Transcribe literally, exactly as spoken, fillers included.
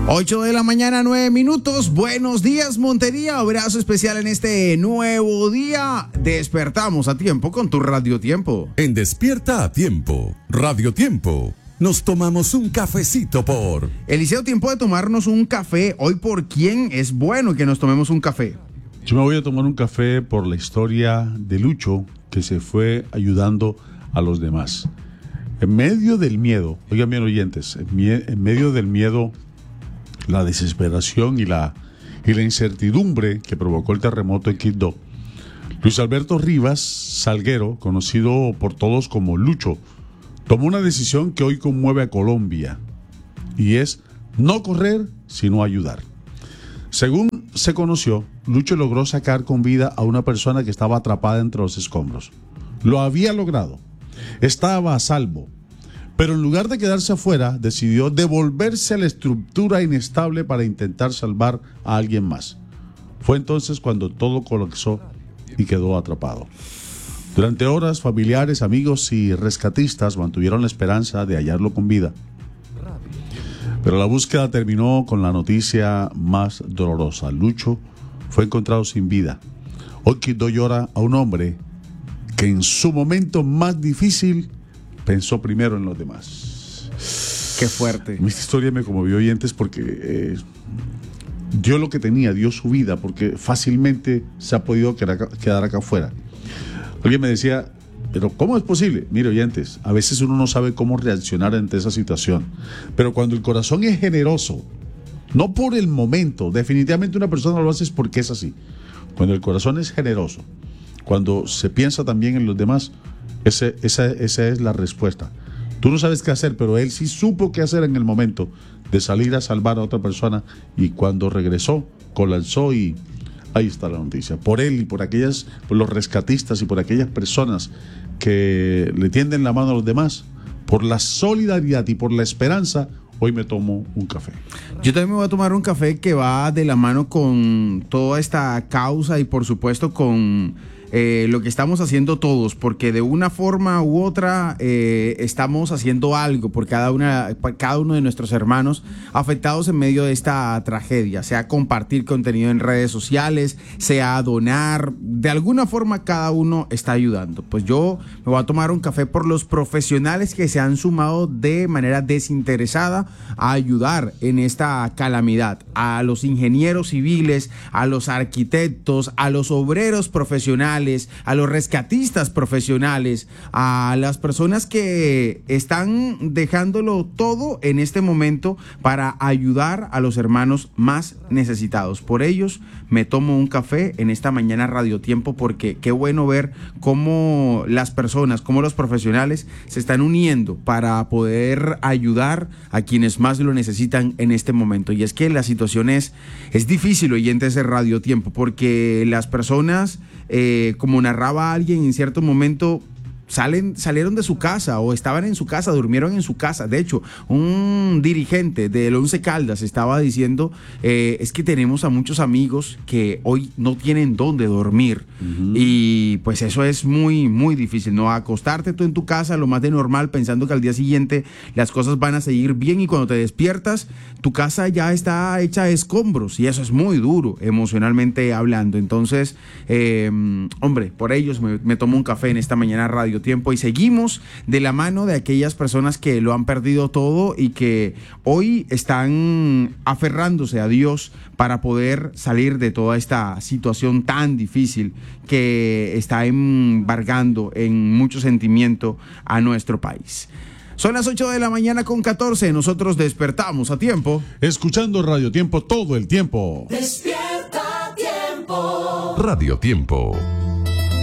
ocho de la mañana, nueve minutos. Buenos días, Montería. Abrazo especial en este nuevo día. Despertamos a tiempo con tu Radio Tiempo. En Despierta a Tiempo, Radio Tiempo, nos tomamos un cafecito por... Eliseo, tiempo de tomarnos un café. Hoy, ¿por quién es bueno que nos tomemos un café? Yo me voy a tomar un café por la historia de Lucho, que se fue ayudando a los demás. En medio del miedo, oigan bien oyentes, en, mie- en medio del miedo, la desesperación y la, y la incertidumbre que provocó el terremoto en Quibdó, Luis Alberto Rivas Salguero, conocido por todos como Lucho, tomó una decisión que hoy conmueve a Colombia, y es no correr, sino ayudar. Según se conoció, Lucho logró sacar con vida a una persona que estaba atrapada entre los escombros. Lo había logrado, estaba a salvo, pero en lugar de quedarse afuera, decidió devolverse a la estructura inestable para intentar salvar a alguien más. Fue entonces cuando todo colapsó y quedó atrapado. Durante horas, familiares, amigos y rescatistas mantuvieron la esperanza de hallarlo con vida. Pero la búsqueda terminó con la noticia más dolorosa. Lucho fue encontrado sin vida. Hoy Quibdó llora a un hombre que en su momento más difícil pensó primero en los demás. Qué fuerte. Mi historia me conmovió, oyentes, porque eh, dio lo que tenía, dio su vida, porque fácilmente se ha podido quedar, quedar acá afuera. Alguien me decía, pero ¿cómo es posible? Mire, oyentes, a veces uno no sabe cómo reaccionar ante esa situación, pero cuando el corazón es generoso, no por el momento, definitivamente una persona lo hace es porque es así. Cuando el corazón es generoso, cuando se piensa también en los demás, ese, esa, esa es la respuesta. Tú no sabes qué hacer, pero él sí supo qué hacer en el momento de salir a salvar a otra persona, y cuando regresó, colapsó, y ahí está la noticia. Por él y por aquellas, por los rescatistas y por aquellas personas que le tienden la mano a los demás, por la solidaridad y por la esperanza, hoy me tomo un café. Yo también me voy a tomar un café que va de la mano con toda esta causa y por supuesto con eh, lo que estamos haciendo todos, porque de una forma u otra eh, estamos haciendo algo por cada, una, por cada uno de nuestros hermanos afectados en medio de esta tragedia, sea compartir contenido en redes sociales, sea donar, de alguna forma cada uno está ayudando. Pues yo me voy a tomar un café por los profesionales que se han sumado de manera desinteresada a ayudar en esta calamidad, a los ingenieros civiles, a los arquitectos, a los obreros profesionales, a los rescatistas profesionales, a las personas que están dejándolo todo en este momento para ayudar a los hermanos más necesitados. Por ellos me tomo un café en esta mañana Radio Tiempo, porque qué bueno ver cómo las personas, cómo los profesionales se están uniendo para poder ayudar a quienes más lo necesitan en este momento. Y es que la situación es, es difícil, oyentes de Radio Tiempo, porque las personas, eh, como narraba alguien en cierto momento, Salen, salieron de su casa o estaban en su casa, durmieron en su casa. De hecho, un dirigente del Once Caldas estaba diciendo, eh, es que tenemos a muchos amigos que hoy no tienen dónde dormir. Uh-huh. Y pues eso es muy, muy difícil, ¿no? Acostarte tú en tu casa lo más de normal, pensando que al día siguiente las cosas van a seguir bien, y cuando te despiertas, tu casa ya está hecha de escombros, y eso es muy duro, emocionalmente hablando. Entonces, eh, hombre, por ellos me, me tomo un café en esta mañana Radio Tiempo, y seguimos de la mano de aquellas personas que lo han perdido todo y que hoy están aferrándose a Dios para poder salir de toda esta situación tan difícil que está embargando en mucho sentimiento a nuestro país. Son las ocho de la mañana con catorce, nosotros despertamos a tiempo. Escuchando Radio Tiempo todo el tiempo. Despierta a tiempo. Radio Tiempo.